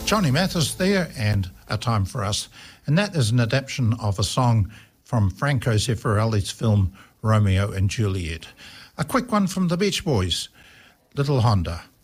Johnny Mathis there, and A Time for Us. And that is an adaptation of a song from Franco Zeffirelli's film Romeo and Juliet. A quick one from the Beach Boys, Little Honda.